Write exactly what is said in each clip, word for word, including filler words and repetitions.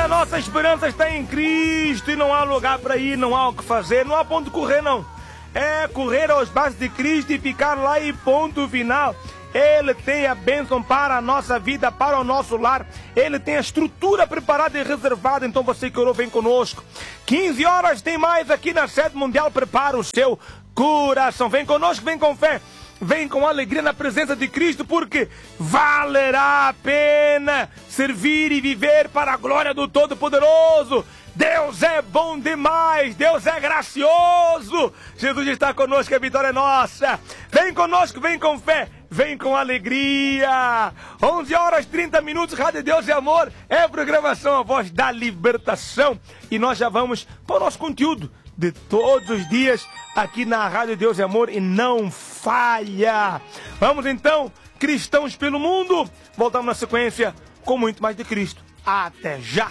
a nossa esperança está em Cristo e não há lugar para ir, não há o que fazer, não há ponto de correr, não. É correr aos braços de Cristo e ficar lá e ponto final. Ele tem a bênção para a nossa vida, para o nosso lar. Ele tem a estrutura preparada e reservada. Então você que orou, vem conosco. quinze horas tem mais aqui na Sede Mundial. Prepara o seu coração. Vem conosco, vem com fé. Vem com alegria na presença de Cristo, porque valerá a pena servir e viver para a glória do Todo-Poderoso. Deus é bom demais, Deus é gracioso. Jesus está conosco, a vitória é nossa. Vem conosco, vem com fé, vem com alegria. onze horas e trinta minutos, Rádio Deus e Amor, é a programação A Voz da Libertação. E nós já vamos para o nosso conteúdo de todos os dias aqui na Rádio Deus e Amor, e não falha. Vamos então, cristãos pelo mundo. Voltamos na sequência com muito mais de Cristo. Até já.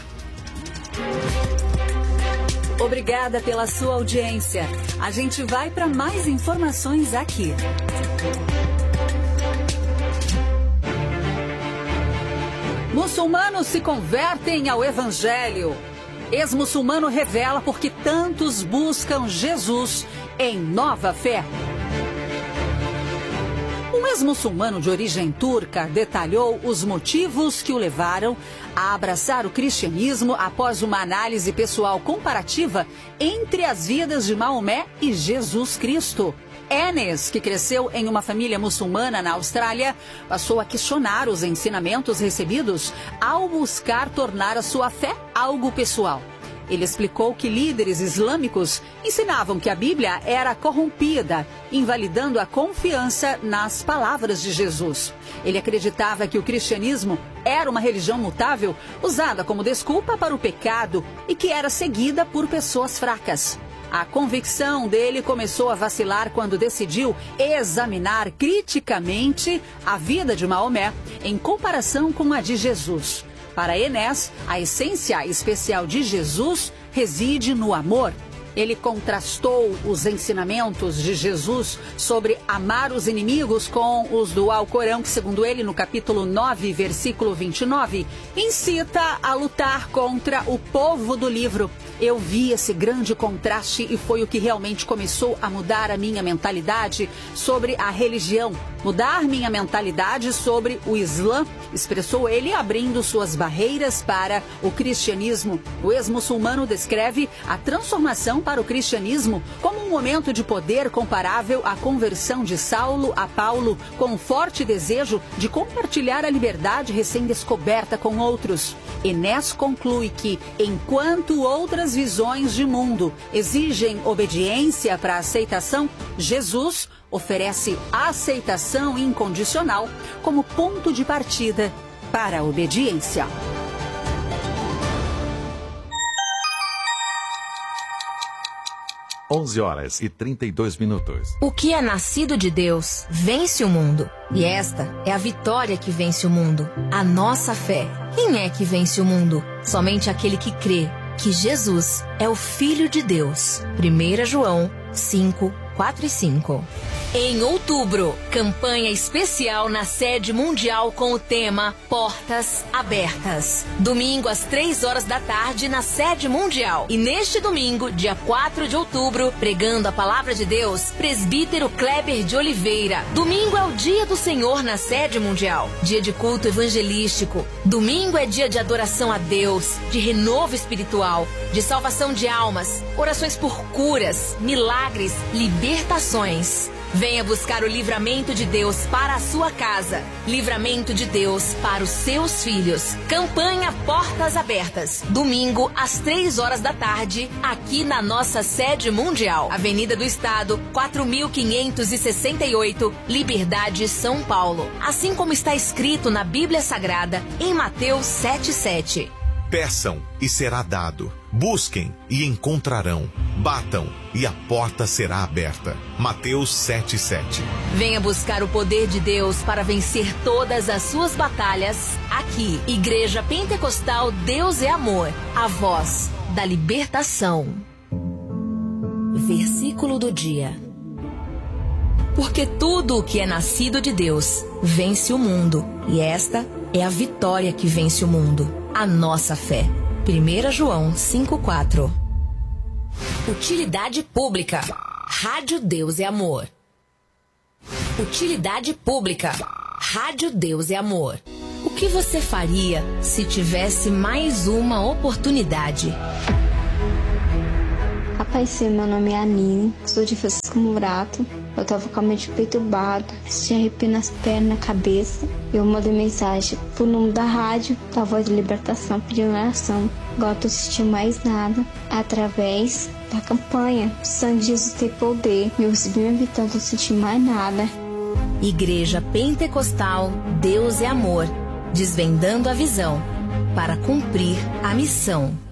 Obrigada pela sua audiência. A gente vai para mais informações aqui. Muçulmanos se convertem ao Evangelho. Ex-muçulmano revela por que tantos buscam Jesus em nova fé. Um ex-muçulmano de origem turca detalhou os motivos que o levaram a abraçar o cristianismo após uma análise pessoal comparativa entre as vidas de Maomé e Jesus Cristo. Enes, que cresceu em uma família muçulmana na Austrália, passou a questionar os ensinamentos recebidos ao buscar tornar a sua fé algo pessoal. Ele explicou que líderes islâmicos ensinavam que a Bíblia era corrompida, invalidando a confiança nas palavras de Jesus. Ele acreditava que o cristianismo era uma religião mutável, usada como desculpa para o pecado e que era seguida por pessoas fracas. A convicção dele começou a vacilar quando decidiu examinar criticamente a vida de Maomé em comparação com a de Jesus. Para Enes, a essência especial de Jesus reside no amor. Ele contrastou os ensinamentos de Jesus sobre amar os inimigos com os do Alcorão, que, segundo ele, no capítulo nove, versículo vinte e nove, incita a lutar contra o povo do livro. Eu vi esse grande contraste e foi o que realmente começou a mudar a minha mentalidade sobre a religião. Mudar minha mentalidade sobre o Islã, expressou ele, abrindo suas barreiras para o cristianismo. O ex-muçulmano descreve a transformação para o cristianismo como um momento de poder comparável à conversão de Saulo a Paulo, com um forte desejo de compartilhar a liberdade recém-descoberta com outros. Enes conclui que, enquanto outras visões de mundo exigem obediência para a aceitação, Jesus oferece aceitação incondicional como ponto de partida para a obediência. onze horas e trinta e dois minutos. O que é nascido de Deus vence o mundo. E esta é a vitória que vence o mundo, a nossa fé. Quem é que vence o mundo? Somente aquele que crê que Jesus é o Filho de Deus. primeira João cinco, quatro e cinco. Em outubro, campanha especial na Sede Mundial com o tema Portas Abertas. Domingo às três horas da tarde na Sede Mundial. E neste domingo, dia quatro de outubro, pregando a Palavra de Deus, presbítero Kleber de Oliveira. Domingo é o dia do Senhor na Sede Mundial. Dia de culto evangelístico. Domingo é dia de adoração a Deus, de renovo espiritual, de salvação de almas, orações por curas, milagres, libertações. Venha buscar o livramento de Deus para a sua casa. Livramento de Deus para os seus filhos. Campanha Portas Abertas. Domingo, às três horas da tarde, aqui na nossa Sede Mundial. Avenida do Estado, quatro mil quinhentos e sessenta e oito, Liberdade, São Paulo. Assim como está escrito na Bíblia Sagrada, em Mateus sete, sete. Peçam e será dado. Busquem e encontrarão. Batam e a porta será aberta. Mateus sete, sete. Venha buscar o poder de Deus para vencer todas as suas batalhas aqui. Igreja Pentecostal Deus é Amor. A voz da libertação. Versículo do dia. Porque tudo o que é nascido de Deus vence o mundo. E esta é a vitória que vence o mundo. A nossa fé. primeira João cinco, quatro. Utilidade pública. Rádio Deus é Amor. Utilidade pública. Rádio Deus é Amor. O que você faria se tivesse mais uma oportunidade? Rapaz, meu nome é Anine, sou de Francisco Murato. Eu tava com a mente perturbada, tinha arrepio nas pernas, na cabeça. Eu mandei mensagem pro número da rádio, da Voz de Libertação, pedindo oração. Agora eu tô sentindo mais nada, através da campanha. O sangue de Jesus tem poder. Eu recebi minha vitória, não tô sentindo mais nada. Igreja Pentecostal Deus é Amor, desvendando a visão para cumprir a missão.